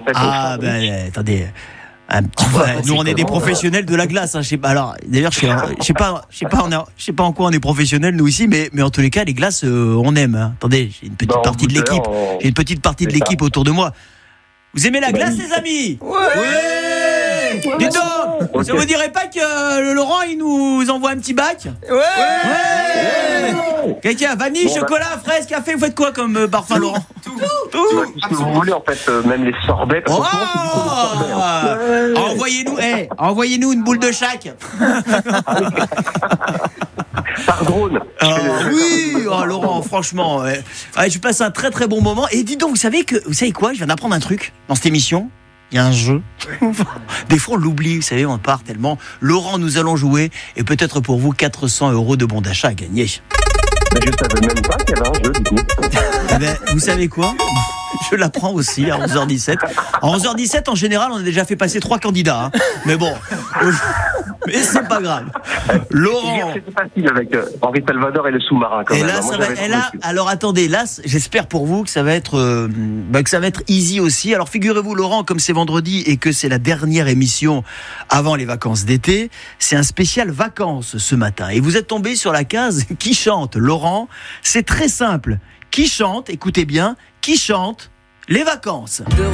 fait. Ah, attendez. Un petit peu. Nous, on est des professionnels de la glace. Hein. Je sais pas. Alors, d'ailleurs, je sais pas en quoi on est professionnels nous ici, mais en tous les cas, les glaces, on aime. Hein. Attendez, j'ai une petite partie de l'équipe. J'ai une petite partie de l'équipe autour de moi. Vous aimez la glace, les amis ? Ouais. Dis donc, ça vous dirait pas que le Laurent il nous envoie un petit bac ? Ouais. Quelqu'un, vanille, chocolat, fraise, café, vous faites quoi comme parfum, Laurent ? Tout. Ce que vous voulez, en fait, même les sorbets. Envoyez-nous une boule de chaque. Par drone. Laurent, franchement, je passe un très très bon moment. Et dis donc, vous savez quoi ? Je viens d'apprendre un truc dans cette émission. Il y a un jeu. Des fois, on l'oublie, vous savez, on part tellement. Laurent, nous allons jouer. Et peut-être pour vous, 400 € de bon d'achat à gagner. Mais je savais même pas qu'il y avait un jeu, du coup. Vous savez quoi ? Je l'apprends aussi à 11h17. À 11h17, en général, on a déjà fait passer 3 candidats. Hein. Mais bon, mais c'est pas grave. Laurent. C'était facile avec Henri Salvador et le sous-marin. Quand et même. là, alors attendez, là, j'espère pour vous que ça va être easy aussi. Alors figurez-vous, Laurent, comme c'est vendredi et que c'est la dernière émission avant les vacances d'été, c'est un spécial vacances ce matin. Et vous êtes tombé sur la case qui chante. Laurent, c'est très simple. Qui chante, écoutez bien, qui chante les vacances.